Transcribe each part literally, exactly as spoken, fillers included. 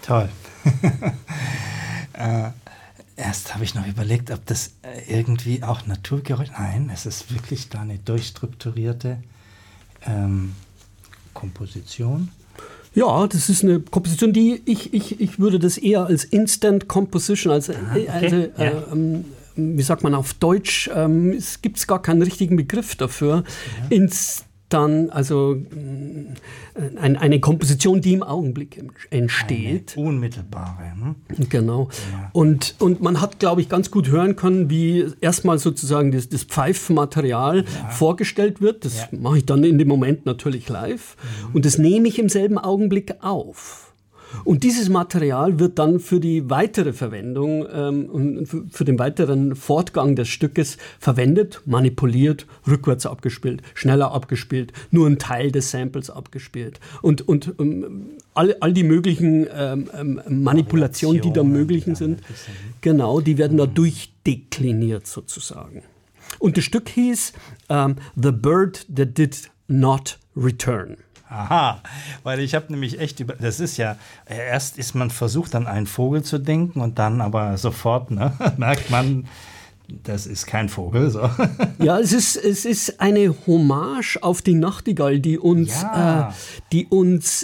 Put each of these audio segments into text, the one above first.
Toll. äh, erst habe ich noch überlegt, ob das irgendwie auch Naturgeräusch... Nein, es ist wirklich da eine durchstrukturierte ähm, Komposition. Ja, das ist eine Komposition, die ich, ich, ich würde das eher als Instant Composition, als, Aha, okay. also, ja. äh, ähm, wie sagt man auf Deutsch, ähm, es gibt gar keinen richtigen Begriff dafür. Ja. Instant, also äh, ein, eine Komposition, die im Augenblick entsteht. Eine unmittelbare. Hm? Genau. Ja. Und, und man hat, glaube ich, ganz gut hören können, wie erstmal sozusagen das, das Pfeifmaterial ja. vorgestellt wird. Das ja. mache ich dann in dem Moment natürlich live. Mhm. Und das nehme ich im selben Augenblick auf. Und dieses Material wird dann für die weitere Verwendung ähm, und für, für den weiteren Fortgang des Stückes verwendet, manipuliert, rückwärts abgespielt, schneller abgespielt, nur ein Teil des Samples abgespielt. Und, und ähm, all, all die möglichen ähm, ähm, Manipulationen, die da möglich sind, genau, die werden da durchdekliniert sozusagen. Und das Stück hieß ähm, The Bird That Did Not Return. Aha, weil ich habe nämlich echt über, das ist ja, erst ist man versucht, an einen Vogel zu denken und dann aber sofort, ne, merkt man, das ist kein Vogel. So. Ja, es ist, es ist eine Hommage auf die Nachtigall, die uns, ja. äh, die uns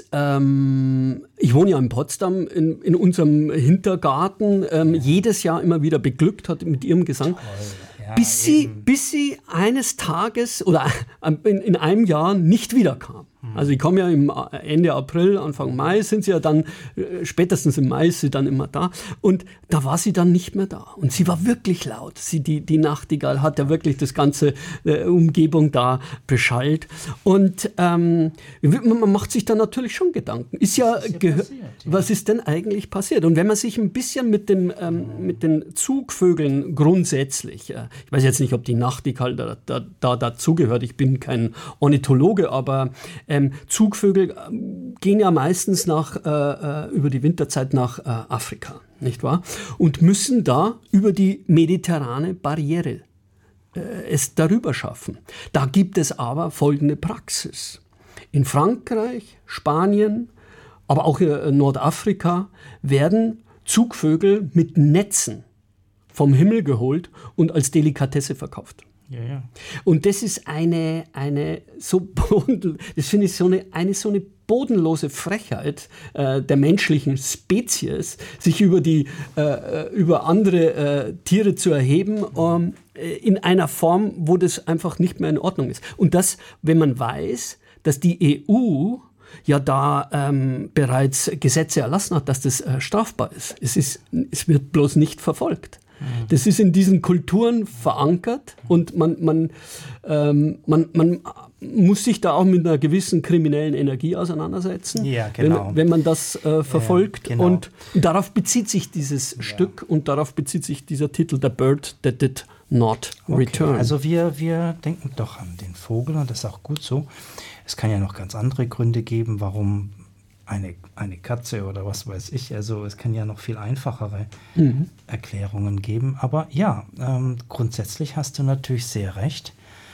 ähm, ich wohne ja in Potsdam, in, in unserem Hintergarten, ähm, ja. jedes Jahr immer wieder beglückt hat mit ihrem Gesang. Toll. Ja, bis, sie, bis sie eines Tages oder in, in einem Jahr nicht wiederkam. Also ich komme ja im Ende April, Anfang Mai sind sie ja dann, spätestens im Mai ist sie dann immer da. Und da war sie dann nicht mehr da. Und sie war wirklich laut. Sie, die, die Nachtigall hat ja wirklich das ganze äh, Umgebung da beschallt. Und ähm, man macht sich dann natürlich schon Gedanken. Ist ja, ist ja passiert, ja. Was ist denn eigentlich passiert? Und wenn man sich ein bisschen mit, dem, ähm, mit den Zugvögeln grundsätzlich, äh, ich weiß jetzt nicht, ob die Nachtigall da, da, da dazugehört, ich bin kein Ornithologe, aber ähm, Zugvögel gehen ja meistens nach, äh, über die Winterzeit nach äh, Afrika, nicht wahr? Und müssen da über die mediterrane Barriere äh, es darüber schaffen. Da gibt es aber folgende Praxis. In Frankreich, Spanien, aber auch in Nordafrika werden Zugvögel mit Netzen vom Himmel geholt und als Delikatesse verkauft. Ja, ja. Und das ist eine, eine so boden, das finde ich so eine, eine so eine bodenlose Frechheit äh, der menschlichen Spezies, sich über die äh, über andere äh, Tiere zu erheben, ähm, in einer Form, wo das einfach nicht mehr in Ordnung ist. Und das, wenn man weiß, dass die E U ja da ähm, bereits Gesetze erlassen hat, dass das äh, strafbar ist. Es ist, es wird bloß nicht verfolgt. Das ist in diesen Kulturen verankert und man, man, ähm, man, man muss sich da auch mit einer gewissen kriminellen Energie auseinandersetzen, ja, genau. wenn, wenn man das äh, verfolgt. Ja, genau. Und darauf bezieht sich dieses ja. Stück und darauf bezieht sich dieser Titel, The Bird That Did Not Return. Okay. Also wir, wir denken doch an den Vogel und das ist auch gut so. Es kann ja noch ganz andere Gründe geben, warum Eine, eine Katze oder was weiß ich. Also es kann ja noch viel einfachere mhm. Erklärungen geben. Aber ja, ähm, grundsätzlich hast du natürlich sehr recht.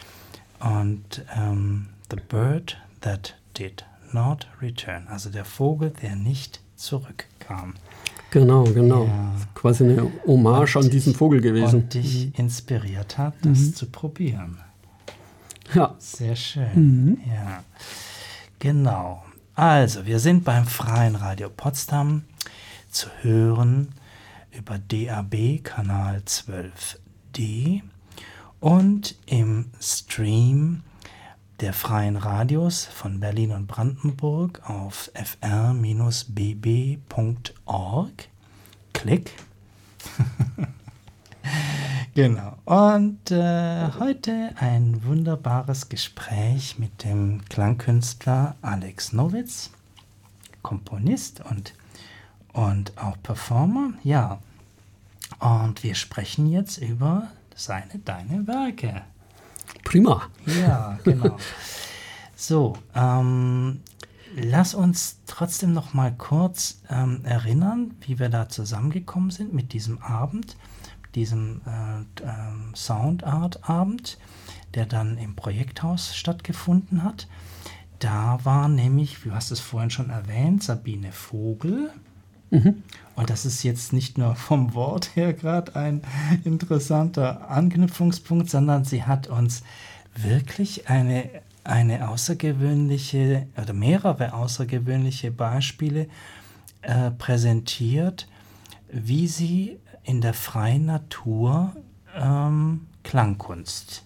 Und ähm, The Bird That Did Not Return. Also der Vogel, der nicht zurückkam. Genau, genau. Ja. Quasi eine Hommage und an diesen Vogel gewesen. Und dich inspiriert hat, das mhm. zu probieren. Ja. Sehr schön. Mhm. Ja, genau. Also, wir sind beim Freien Radio Potsdam zu hören über D A B Kanal zwölf D und im Stream der Freien Radios von Berlin und Brandenburg auf f r b b punkt org. Klick. Genau. Und äh, heute ein wunderbares Gespräch mit dem Klangkünstler Alex Nowitz, Komponist und, und auch Performer. Ja, und wir sprechen jetzt über seine, deine Werke. Prima. Ja, genau. So, ähm, lass uns trotzdem noch mal kurz ähm, erinnern, wie wir da zusammengekommen sind mit diesem Abend. diesem äh, äh, Soundart-Abend, der dann im Projekthaus stattgefunden hat. Da war nämlich, du hast es vorhin schon erwähnt, Sabine Vogel Mhm. Und das ist jetzt nicht nur vom Wort her gerade ein interessanter Anknüpfungspunkt, sondern sie hat uns wirklich eine, eine außergewöhnliche oder mehrere außergewöhnliche Beispiele äh, präsentiert, wie sie in der freien Natur ähm, Klangkunst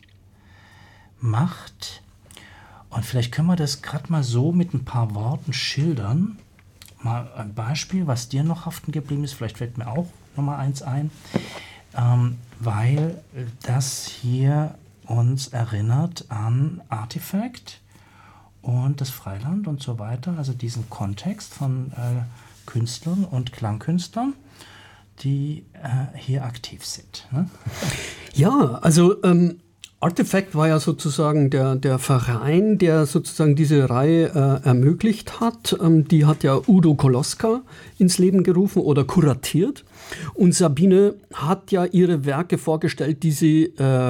macht. Und vielleicht können wir das gerade mal so mit ein paar Worten schildern. Mal ein Beispiel, was dir noch haften geblieben ist. Vielleicht fällt mir auch noch mal eins ein, ähm, weil das hier uns erinnert an Artifact und das Freiland und so weiter. Also diesen Kontext von äh, Künstlern und Klangkünstlern, die äh, hier aktiv sind. Ne? Ja, also ähm, Artifact war ja sozusagen der, der Verein, der sozusagen diese Reihe äh, ermöglicht hat. Ähm, die hat ja Udo Koloska ins Leben gerufen oder kuratiert. Und Sabine hat ja ihre Werke vorgestellt, die sie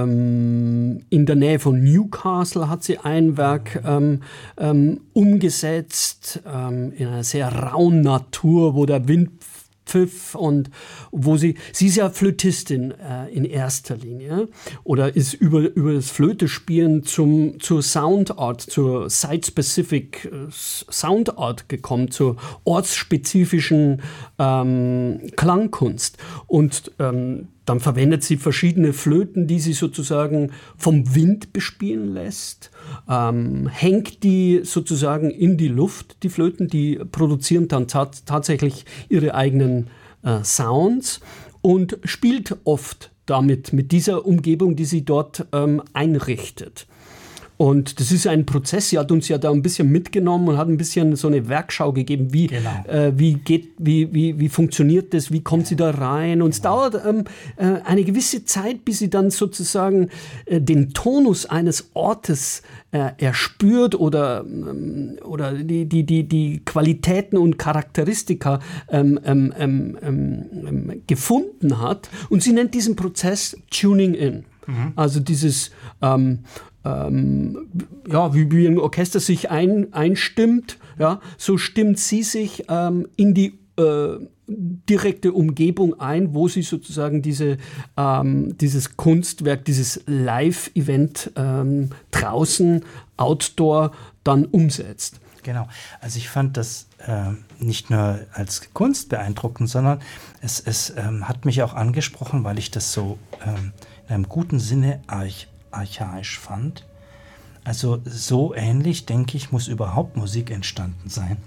ähm, in der Nähe von Newcastle hat sie ein Werk ähm, ähm, umgesetzt, ähm, in einer sehr rauen Natur, wo der Wind Pfiff und wo sie, sie ist ja Flötistin äh, in erster Linie oder ist über, über das Flötespielen zum, zur Soundart, zur Site-Specific äh, Soundart gekommen, zur ortsspezifischen ähm, Klangkunst. Und ähm, dann verwendet sie verschiedene Flöten, die sie sozusagen vom Wind bespielen lässt, ähm, hängt die sozusagen in die Luft, die Flöten, die produzieren dann tat- tatsächlich ihre eigenen äh, Sounds und spielt oft damit, mit dieser Umgebung, die sie dort ähm, einrichtet. Und das ist ein Prozess, sie hat uns ja da ein bisschen mitgenommen und hat ein bisschen so eine Werkschau gegeben, wie, genau. äh, wie, geht, wie, wie, wie funktioniert das, wie kommt sie da rein. Und es genau. dauert ähm, äh, eine gewisse Zeit, bis sie dann sozusagen äh, den Tonus eines Ortes äh, erspürt oder, ähm, oder die, die, die, die Qualitäten und Charakteristika ähm, ähm, ähm, ähm, gefunden hat. Und sie nennt diesen Prozess Tuning In. Mhm. Also dieses ähm, Ähm, ja, wie, wie ein Orchester sich ein, einstimmt, ja, so stimmt sie sich ähm, in die äh, direkte Umgebung ein, wo sie sozusagen diese, ähm, dieses Kunstwerk, dieses Live-Event ähm, draußen, Outdoor, dann umsetzt. Genau, also ich fand das äh, nicht nur als Kunst beeindruckend, sondern es, es ähm, hat mich auch angesprochen, weil ich das so ähm, in einem guten Sinne arch archaisch fand. Also so ähnlich, denke ich, muss überhaupt Musik entstanden sein.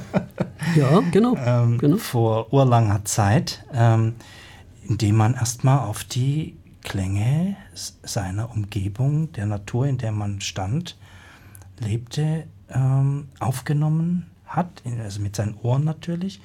Ja, genau. ähm, genau. Vor urlanger Zeit, ähm, indem man erstmal auf die Klänge seiner Umgebung, der Natur, in der man stand, lebte, ähm, aufgenommen hat, also mit seinen Ohren natürlich,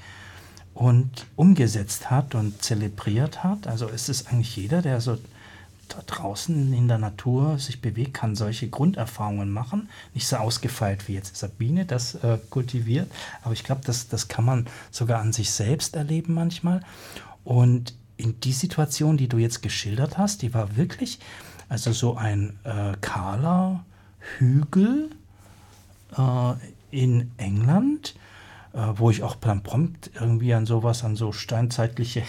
und umgesetzt hat und zelebriert hat. Also es ist eigentlich jeder, der so da draußen in der Natur sich bewegt, kann solche Grunderfahrungen machen. Nicht so ausgefeilt wie jetzt Sabine das äh, kultiviert, aber ich glaube, das, das kann man sogar an sich selbst erleben manchmal. Und in die Situation, die du jetzt geschildert hast, die war wirklich also so ein äh, kahler Hügel äh, in England, äh, wo ich auch dann prompt irgendwie an sowas, an so steinzeitliche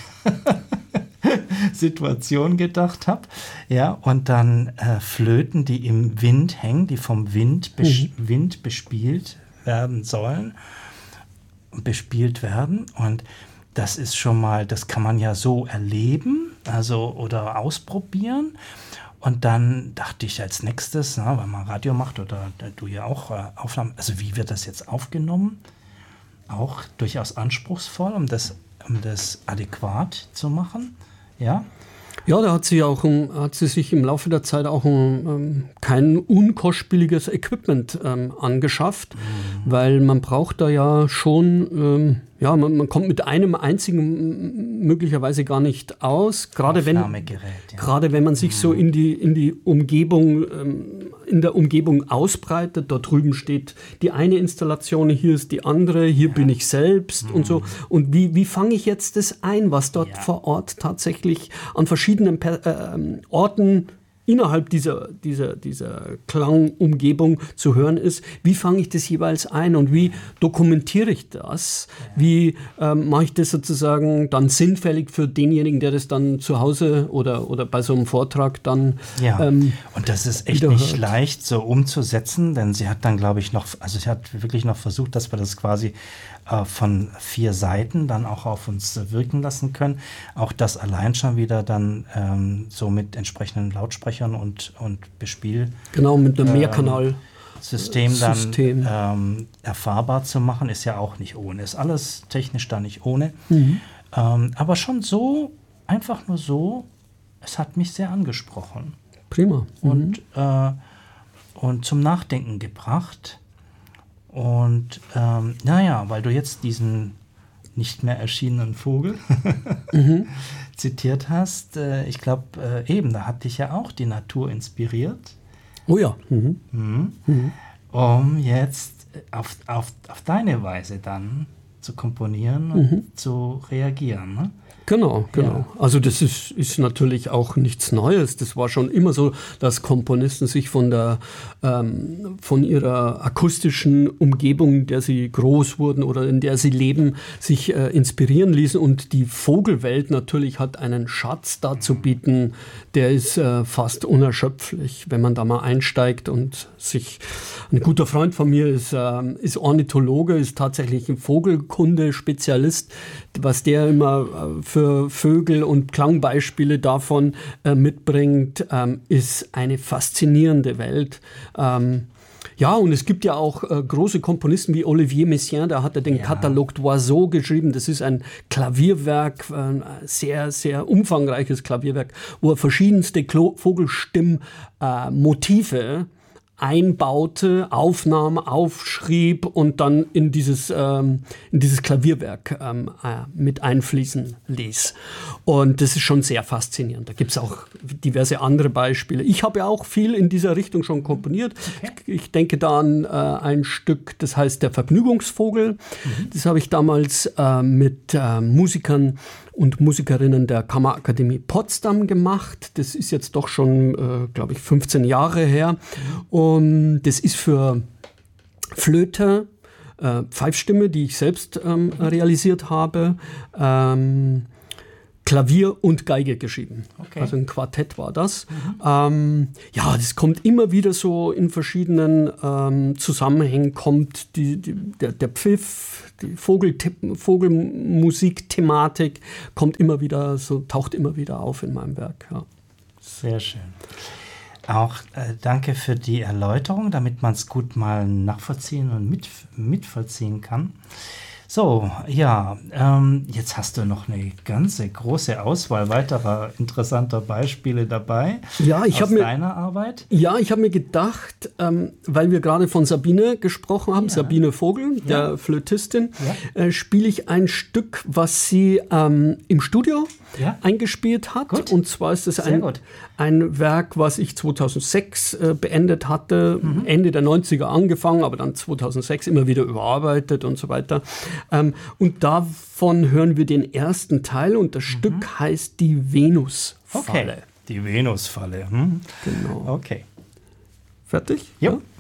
Situation gedacht habe. Ja, und dann äh, Flöten, die im Wind hängen, die vom Wind, bes- mhm. Wind bespielt werden sollen, bespielt werden. Und das ist schon mal, das kann man ja so erleben, also oder ausprobieren. Und dann dachte ich als nächstes, na, weil man Radio macht oder du ja auch äh, Aufnahmen, also wie wird das jetzt aufgenommen? Auch durchaus anspruchsvoll, um das, um das adäquat zu machen. Ja? Ja, da hat sie auch um, hat sie sich im Laufe der Zeit auch um, um, kein unkostspieliges Equipment ähm, angeschafft, mhm. weil man braucht da ja schon, ähm, ja, man, man kommt mit einem einzigen möglicherweise gar nicht aus, gerade wenn, ja. gerade wenn man sich mhm. so in die, in die Umgebung, ähm, in der Umgebung ausbreitet. Da drüben steht die eine Installation, hier ist die andere, hier ja. bin ich selbst mhm. und so. Und wie, wie fange ich jetzt das ein, was dort ja. vor Ort tatsächlich an verschiedenen per- äh, Orten innerhalb dieser, dieser, dieser Klangumgebung zu hören ist, wie fange ich das jeweils ein und wie dokumentiere ich das? Wie ähm, mache ich das sozusagen dann sinnfällig für denjenigen, der das dann zu Hause oder, oder bei so einem Vortrag dann Ja, ähm, und das ist echt nicht leicht so umzusetzen, denn sie hat dann, glaube ich, noch, also sie hat wirklich noch versucht, dass wir das quasi äh, von vier Seiten dann auch auf uns äh, wirken lassen können. Auch das allein schon wieder dann ähm, so mit entsprechenden Lautsprechern und, und Bespiel. Genau, mit einem Mehrkanal. System dann System. Ähm, erfahrbar zu machen, ist ja auch nicht ohne. Ist alles technisch da nicht ohne. Mhm. Ähm, aber schon so, einfach nur so, es hat mich sehr angesprochen. Prima. Mhm. Und, äh, und zum Nachdenken gebracht. Und ähm, naja, weil du jetzt diesen nicht mehr erschienenen Vogel mhm. zitiert hast, äh, ich glaube, äh, eben, da hat dich ja auch die Natur inspiriert. Oh ja. Mhm. Mhm. Mhm. Um jetzt auf, auf, auf deine Weise dann zu komponieren und mhm. zu reagieren. Ne? Genau, genau. Ja. Also das ist, ist natürlich auch nichts Neues. Das war schon immer so, dass Komponisten sich von der ähm, von ihrer akustischen Umgebung, in der sie groß wurden oder in der sie leben, sich äh, inspirieren ließen. Und die Vogelwelt natürlich hat einen Schatz da zu bieten, der ist äh, fast unerschöpflich, wenn man da mal einsteigt und sich. Ein guter Freund von mir ist, äh, ist Ornithologe, ist tatsächlich ein Vogelkunde-Spezialist, was der immer äh, für Vögel und Klangbeispiele davon äh, mitbringt, ähm, ist eine faszinierende Welt. Ähm, ja, und es gibt ja auch äh, große Komponisten wie Olivier Messiaen, da hat er den ja. Catalogue d'Oiseaux geschrieben. Das ist ein Klavierwerk, ein sehr, sehr umfangreiches Klavierwerk, wo er verschiedenste Klo- Vogelstimm-Motive äh, einbaute, aufnahm, aufschrieb und dann in dieses, ähm, in dieses Klavierwerk ähm, äh, mit einfließen ließ. Und das ist schon sehr faszinierend. Da gibt es auch diverse andere Beispiele. Ich habe ja auch viel in dieser Richtung schon komponiert. Okay. Ich denke da an äh, ein Stück, das heißt Der Vergnügungsvogel. Mhm. Das habe ich damals äh, mit äh, Musikern und Musikerinnen der Kammerakademie Potsdam gemacht. Das ist jetzt doch schon, äh, glaube ich, fünfzehn Jahre her. Und das ist für Flöte, äh, Pfeifstimme, die ich selbst ähm, realisiert habe, ähm, Klavier und Geige geschrieben. Okay. Also ein Quartett war das. Mhm. Ähm, ja, das kommt immer wieder so in verschiedenen ähm, Zusammenhängen, kommt die, die, der, der Pfiff, die Vogelmusik-Thematik kommt immer wieder, so taucht immer wieder auf in meinem Werk. Ja. Sehr schön. Auch äh, danke für die Erläuterung, damit man es gut mal nachvollziehen und mit, mitvollziehen kann. So, ja, ähm, jetzt hast du noch eine ganze große Auswahl weiterer interessanter Beispiele dabei ja, ich aus mir, deiner Arbeit. Ja, ich habe mir gedacht, ähm, weil wir gerade von Sabine gesprochen haben, ja. Sabine Vogel, der ja. Flötistin, ja. äh, spiele ich ein Stück, was sie ähm, im Studio ja. eingespielt hat. Gut. Und zwar ist es ein, ein Werk, was ich zweitausendsechs äh, beendet hatte, mhm. Ende der neunziger angefangen, aber dann zweitausendsechs immer wieder überarbeitet und so weiter. Ähm, und davon hören wir den ersten Teil und das mhm. Stück heißt Die Venusfalle. Okay, die Venusfalle. Hm. Genau. Okay. Fertig? Jo. Ja?